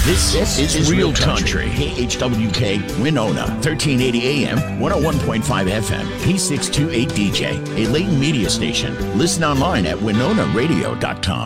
This is Real Country. KHWK Winona, 1380 AM, 101.5 FM, P628DJ, a Layton media station. Listen online at WinonaRadio.com.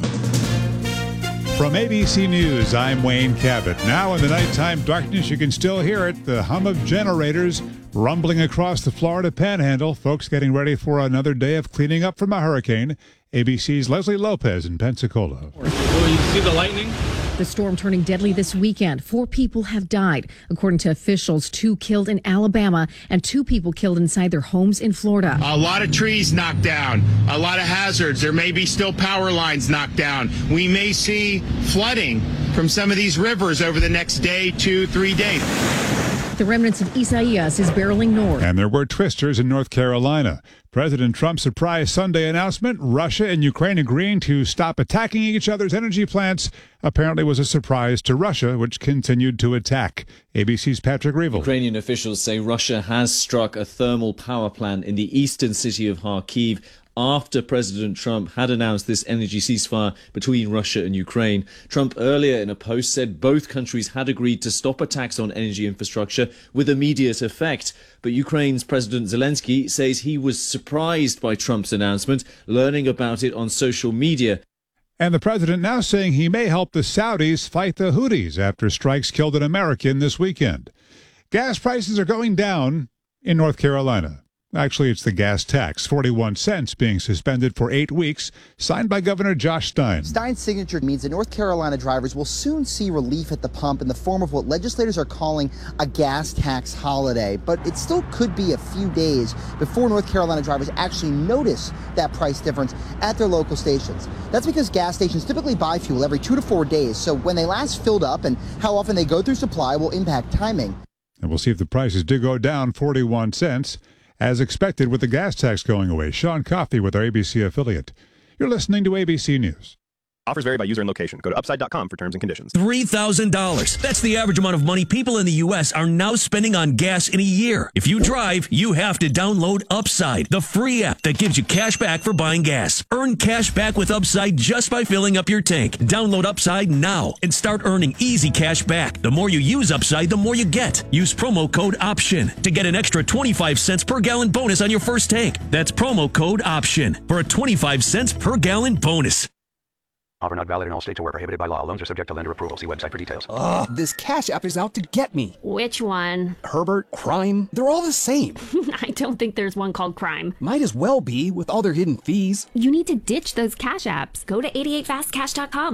From ABC News, I'm Wayne Cabot. Now in the nighttime darkness, you can still hear it, the hum of generators rumbling across the Florida Panhandle. Folks getting ready for another day of cleaning up from a hurricane. ABC's Leslie Lopez in Pensacola. Will you see the lightning? The storm turning deadly this weekend. 4 people have died. According to officials, 2 killed in Alabama and 2 people killed inside their homes in Florida. A lot of trees knocked down, a lot of hazards. There may be still power lines knocked down. We may see flooding from some of these rivers over the next day, 2, 3 days. The remnants of Isaias is barreling north. And there were twisters in North Carolina. President Trump's surprise Sunday announcement, Russia and Ukraine agreeing to stop attacking each other's energy plants, apparently was a surprise to Russia, which continued to attack. ABC's Patrick Revel. Ukrainian officials say Russia has struck a thermal power plant in the eastern city of Kharkiv after President Trump had announced this energy ceasefire between Russia and Ukraine. Trump earlier in a post said both countries had agreed to stop attacks on energy infrastructure with immediate effect. But Ukraine's President Zelensky says he was surprised by Trump's announcement, learning about it on social media. And the president now saying he may help the Saudis fight the Houthis after strikes killed an American this weekend. Gas prices are going down in North Carolina. Actually, it's the gas tax, 41 cents being suspended for 8 weeks, signed by Governor Josh Stein. Stein's signature means that North Carolina drivers will soon see relief at the pump in the form of what legislators are calling a gas tax holiday. But it still could be a few days before North Carolina drivers actually notice that price difference at their local stations. That's because gas stations typically buy fuel every 2 to 4 days, so when they last filled up and how often they go through supply will impact timing. And we'll see if the prices do go down 41 cents. As expected, with the gas tax going away. Sean Coffey with our ABC affiliate. You're listening to ABC News. Offers vary by user and location. Go to upside.com for terms and conditions. $3,000. That's the average amount of money people in the U.S. are now spending on gas in a year. If you drive, you have to download Upside, the free app that gives you cash back for buying gas. Earn cash back with Upside just by filling up your tank. Download Upside now and start earning easy cash back. The more you use Upside, the more you get. Use promo code OPTION to get an extra 25 cents per gallon bonus on your first tank. That's promo code OPTION for a 25 cents per gallon bonus. Offer not valid in all states or where prohibited by law. Loans are subject to lender approval. See website for details. Ugh, this Cash App is out to get me. Which one? Herbert, Crime, they're all the same. I don't think there's one called Crime. Might as well be with all their hidden fees. You need to ditch those Cash Apps. Go to 88fastcash.com.